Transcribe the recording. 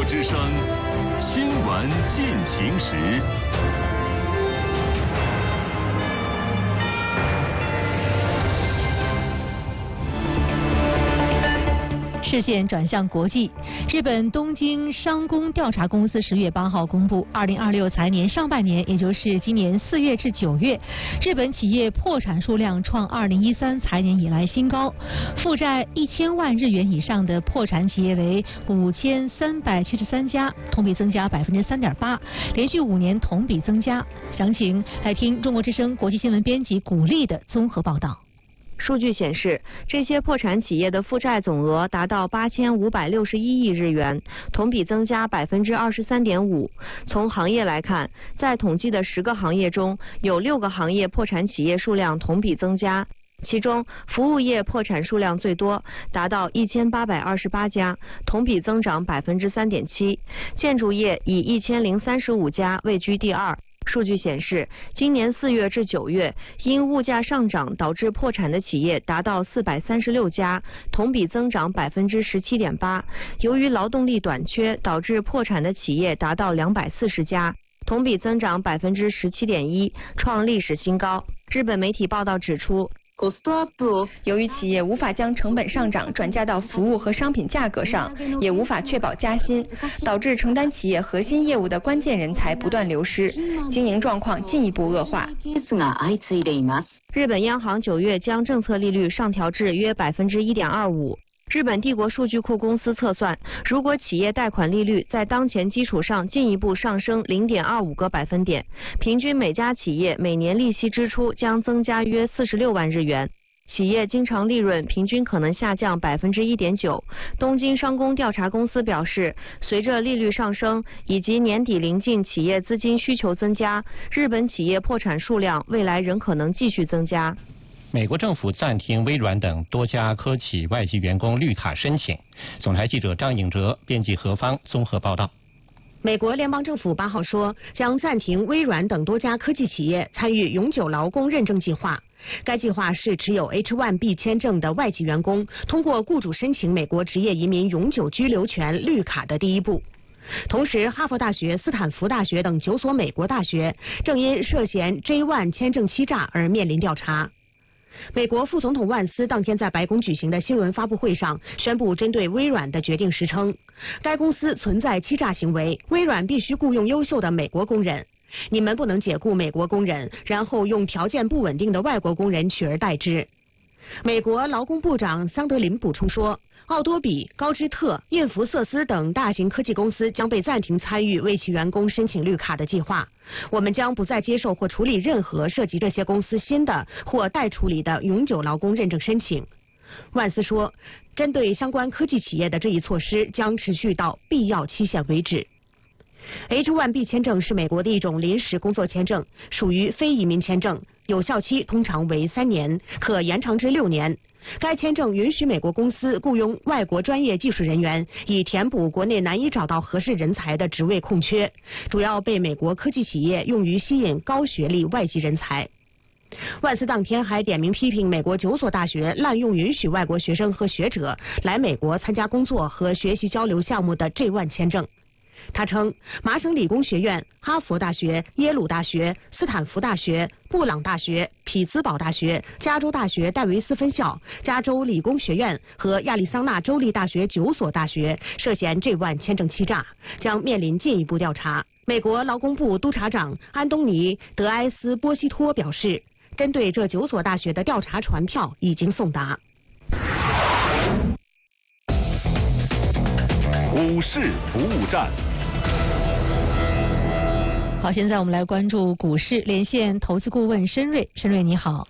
之声新闻进行时。 视线转向国际，日本东京商工调查公司10月8号公布，2026财年上半年，也就是今年4月至9月，日本企业破产数量创2013财年以来新高，负债1000万日元以上的破产企业为5373家，同比增加3.8%，连续5年同比增加。详情来听中国之声国际新闻编辑古丽的综合报道。 数据显示，这些破产企业的负债总额达到8561亿日元，同比增加23.5%。从行业来看，在统计的10个行业中，有6个行业破产企业数量同比增加。其中，服务业破产数量最多，达到1828家，同比增长3.7%。建筑业以1035家位居第二。数据显示，今年4月至9月，因物价上涨导致破产的企业达到436家，同比增长17.8%。由于劳动力短缺，导致破产的企业达到240家，同比增长17.1%，创历史新高。日本媒体报道指出， 由于企业无法将成本上涨转嫁到服务和商品价格上，也无法确保加薪，导致承担企业核心业务的关键人才不断流失，经营状况进一步恶化。 日本央行9月将政策利率上调至约1.25%。日本帝国数据库公司测算，如果企业贷款利率在当前基础上进一步上升0.25个百分点，平均每家企业每年利息支出将增加约46万日元，企业经常利润平均可能下降1.9%。东京商工调查公司表示，随着利率上升以及年底临近企业资金需求增加，日本企业破产数量未来仍可能继续增加。 美国政府暂停微软等多家科企外籍员工绿卡申请。总台记者张颖哲编辑何方综合报道。 美国联邦政府8号说，将暂停微软等多家科技企业参与永久劳工认证计划。该计划是持有 H-1B 签证的外籍员工通过雇主申请美国职业移民永久居留权绿卡的第一步。同时，哈佛大学、斯坦福大学等9所美国大学正因涉嫌 J-1 签证欺诈而面临调查。美国副总统万斯当天在白宫举行的新闻发布会上宣布，针对微软的决定时称，该公司存在欺诈行为，微软必须雇佣优秀的美国工人，你们不能解雇美国工人，然后用条件不稳定的外国工人取而代之。美国劳工部长桑德林补充说，奥多比、高知特、印福瑟斯等大型科技公司将被暂停参与为其员工申请绿卡的计划。我们将不再接受或处理任何涉及这些公司新的或待处理的永久劳工认证申请。万斯说，针对相关科技企业的这一措施将持续到必要期限为止。H-1B 签证是美国的一种临时工作签证，属于非移民签证，有效期通常为3年，可延长至6年。该签证允许美国公司雇佣外国专业技术人员，以填补国内难以找到合适人才的职位空缺，主要被美国科技企业用于吸引高学历外籍人才。万斯当天还点名批评美国9所大学滥用允许外国学生和学者来美国参加工作和学习交流项目的 J-1 签证。他称，麻省理工学院、哈佛大学、耶鲁大学、斯坦福大学、布朗大学、匹兹堡大学、加州大学戴维斯分校、加州理工学院和亚利桑那州立大学9所大学涉嫌J-1签证欺诈，将面临进一步调查。美国劳工部督察长安东尼·德埃斯波西托表示，针对这9所大学的调查传票已经送达。 股市服务站。 好，现在我们来关注股市，连线投资顾问申瑞。申瑞你好。